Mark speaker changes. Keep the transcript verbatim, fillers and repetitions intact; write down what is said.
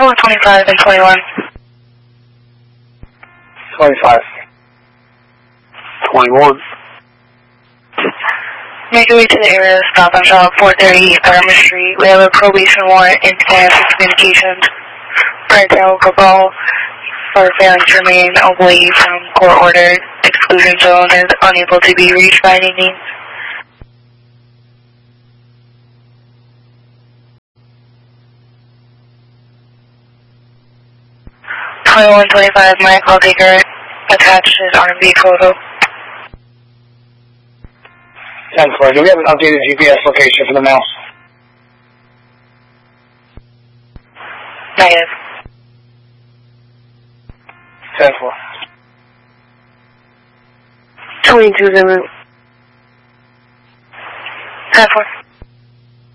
Speaker 1: Tower twenty-five and twenty-one.
Speaker 2: twenty-five. twenty-one.
Speaker 1: Make your way to the area of Stop and Shop, four thirty Farmer Street. We have a probation warrant in advance of communications. Bright alcohol for failing to remain away from court-ordered exclusion zone is unable to be reached by any means. twenty-one twenty-five, my call taker attached his R and B photo.
Speaker 2: ten four, do we have an updated G P S location for the mail?
Speaker 1: Negative.
Speaker 2: ten four.
Speaker 3: twenty-two,
Speaker 1: ten four.